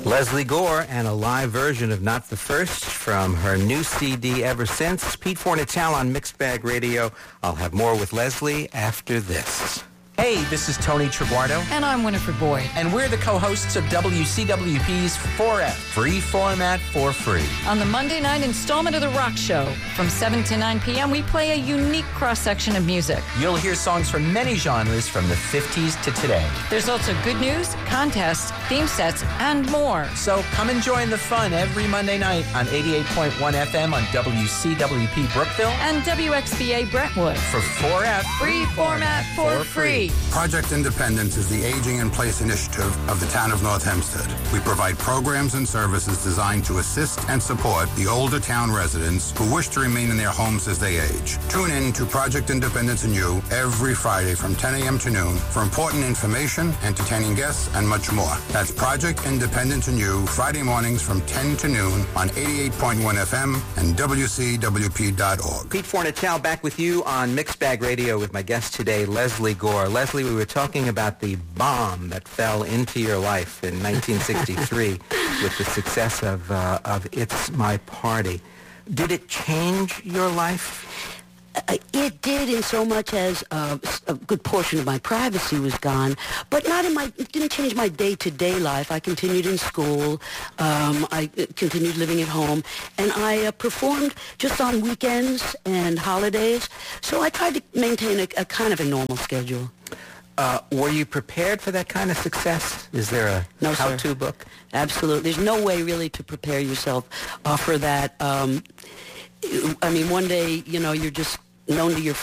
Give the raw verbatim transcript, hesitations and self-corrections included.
Leslie Gore and a live version of Not the First from her new C D Ever Since. Pete Fornatale on Mixed Bag Radio. I'll have more with Leslie after this. Hey, this is Tony Triguardo. And I'm Winifred Boyd. And we're the co-hosts of W C W P's four F, Free Format for Free. On the Monday night installment of The Rock Show, from seven to nine p.m., we play a unique cross-section of music. You'll hear songs from many genres from the fifties to today. There's also good news, contests, theme sets, and more. So come and join the fun every Monday night on eighty-eight point one F M on W C W P Brookville and W X B A Brentwood for four F, Free Format for Free. Project Independence is the Aging in Place initiative of the town of North Hempstead. We provide programs and services designed to assist and support the older town residents who wish to remain in their homes as they age. Tune in to Project Independence and You every Friday from ten a.m. to noon for important information, entertaining guests, and much more. That's Project Independence and You, Friday mornings from ten to noon on eighty-eight point one F M and W C W P dot org. Pete Fornatale back with you on Mixed Bag Radio with my guest today, Leslie Gore. Leslie, we were talking about the bomb that fell into your life in nineteen sixty-three with the success of uh, of It's My Party. Did it change your life? Uh, it did in so much as uh, a good portion of my privacy was gone, but not in my, it didn't change my day-to-day life. I continued in school, um, I continued living at home, and I uh, performed just on weekends and holidays, so I tried to maintain a, a kind of a normal schedule. Uh, were you prepared for that kind of success? Is there a no, how-to sir. book? Absolutely. There's no way really to prepare yourself uh, for that. Um, I mean, one day, you know, you're just known to your